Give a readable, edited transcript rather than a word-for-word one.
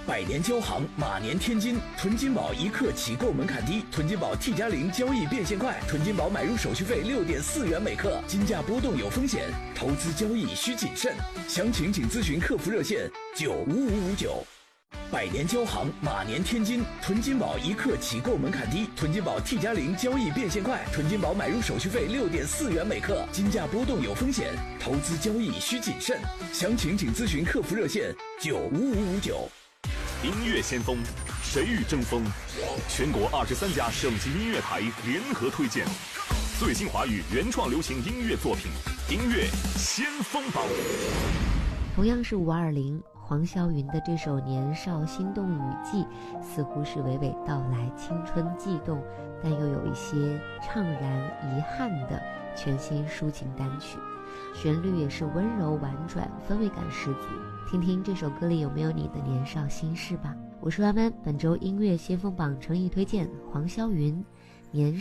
百年交行，马年天金。囤金宝一刻起购门槛低，囤金宝 T+0交易变现快，囤金宝买入手续费6.4元每克，金价波动有风险，投资交易需谨慎。详情请咨询客服热线95559。百年交行，马年天金。囤金宝一刻起购门槛低，囤金宝 T+0交易变现快，囤金宝买入手续费6.4元每克，金价波动有风险，投资交易需谨慎。详情请咨询客服热线95559。 音乐先锋，谁与争锋？全国23家省级音乐台联合推荐最新华语原创流行音乐作品，音乐先锋榜。 同样是520，黄霄云的这首《年少心动雨季》似乎是娓娓道来青春悸动，但又有一些怅然遗憾的全新抒情单曲，旋律也是温柔婉转，氛围感十足。听听这首歌里有没有你的年少心事吧。我是弯弯，本周音乐先锋榜诚意推荐黄霄云《年